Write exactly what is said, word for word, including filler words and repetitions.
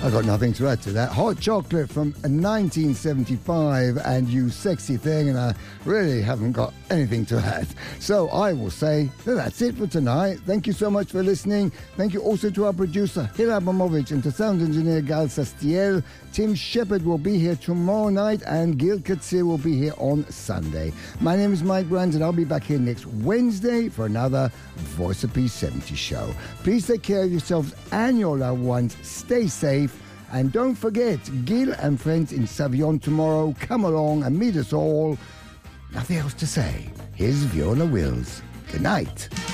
I got nothing to add to that. Hot Chocolate from nineteen seventy-five, and You Sexy Thing, and I really haven't got anything to add. So I will say that that's it for tonight. Thank you so much for listening. Thank you also to our producer, Hira Abramovich, and to sound engineer, Gal Sastiel. Tim Shepard will be here tomorrow night, and Gil Katsir will be here on Sunday. My name is Mike Rand, and I'll be back here next Wednesday for another Voice of Peace seventy show. Please take care of yourselves and your loved ones. Stay safe. And don't forget, Gil and friends in Savion tomorrow. Come along and meet us all. Nothing else to say. Here's Viola Wills. Good night.